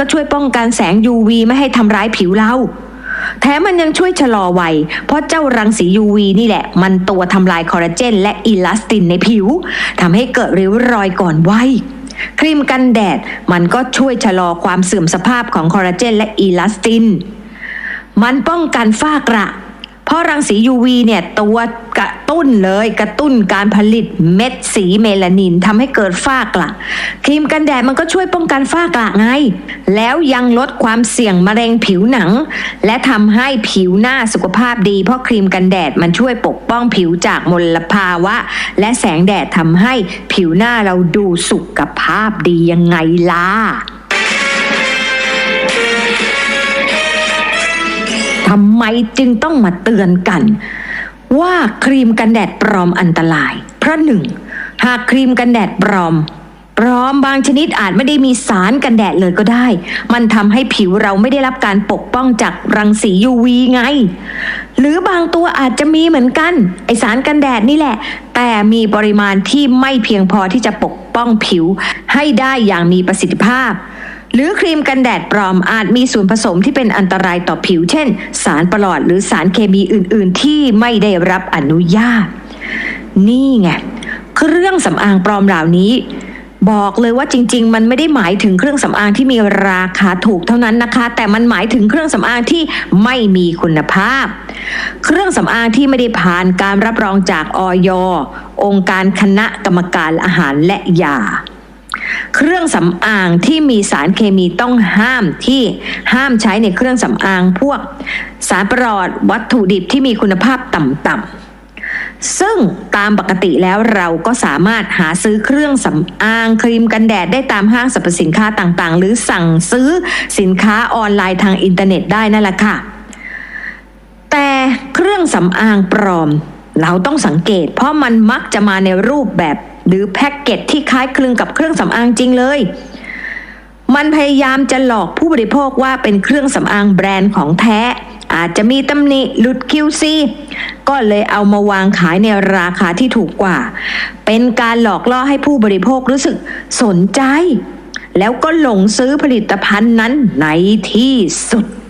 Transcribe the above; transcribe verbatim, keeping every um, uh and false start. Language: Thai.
ก็ช่วยป้องกันแสง ยู วี ไม่ให้ทำร้ายผิวเราแถมมันยังช่วยชะลอวัยเพราะเจ้ารังสี ยู วี นี่แหละมันตัวทำลายคอลลาเจนและอิลาสตินในผิวทำให้เกิดริ้วรอยก่อนวัยครีมกันแดดมันก็ช่วยชะลอความเสื่อมสภาพของคอลลาเจนและอิลาสตินมันป้องกันฝ้ากระเพราะรังสี ยู วี เนี่ยตัวกระตุ้นเลยกระตุ้นการผลิตเม็ดสีเมลานินทำให้เกิดฝ้ากระครีมกันแดดมันก็ช่วยป้องกันฝ้ากระไงแล้วยังลดความเสี่ยงมะเร็งผิวหนังและทำให้ผิวหน้าสุขภาพดีเพราะครีมกันแดดมันช่วยปกป้องผิวจากมลภาวะและแสงแดดทำให้ผิวหน้าเราดูสุขภาพดียังไงล่ะทำไมจึงต้องมาเตือนกันว่าครีมกันแดดปลอมอันตรายเพราะหนึ่งหากครีมกันแดดปลอมปลอมบางชนิดอาจไม่ได้มีสารกันแดดเลยก็ได้มันทำให้ผิวเราไม่ได้รับการปกป้องจากรังสี ยู วี ไงหรือบางตัวอาจจะมีเหมือนกันไอสารกันแดดนี่แหละแต่มีปริมาณที่ไม่เพียงพอที่จะปกป้องผิวให้ได้อย่างมีประสิทธิภาพหรือครีมกันแดดปลอมอาจมีส่วนผสมที่เป็นอันตรายต่อผิวเช่นสารประหลอดหรือสารเคมีอื่นๆที่ไม่ได้รับอนุญาตนี่ไงเครื่องสำอางปลอมเหล่านี้บอกเลยว่าจริงๆมันไม่ได้หมายถึงเครื่องสำอางที่มีราคาถูกเท่านั้นนะคะแต่มันหมายถึงเครื่องสำอางที่ไม่มีคุณภาพเครื่องสำอางที่ไม่ได้ผ่านการรับรองจากอย.องค์การคณะกรรมการอาหารและยาเครื่องสำอางที่มีสารเคมีต้องห้ามที่ห้ามใช้ในเครื่องสำอางพวกสารประหลอดวัตถุดิบที่มีคุณภาพต่ำๆซึ่งตามปกติแล้วเราก็สามารถหาซื้อเครื่องสำอางครีมกันแดดได้ตามห้างสรรพสินค้าต่างๆหรือสั่งซื้อสินค้าออนไลน์ทางอินเทอร์เน็ตได้นั่นแหละค่ะแต่เครื่องสำอางปลอมเราต้องสังเกตเพราะมันมักจะมาในรูปแบบหรือแพ็กเกจที่คล้ายคลึงกับเครื่องสำอางจริงเลยมันพยายามจะหลอกผู้บริโภคว่าเป็นเครื่องสำอางแบรนด์ของแท้อาจจะมีตำหนิหลุด คิว ซี ก็เลยเอามาวางขายในราคาที่ถูกกว่าเป็นการหลอกล่อให้ผู้บริโภครู้สึกสนใจแล้วก็หลงซื้อผลิตภัณฑ์นั้นในที่สุด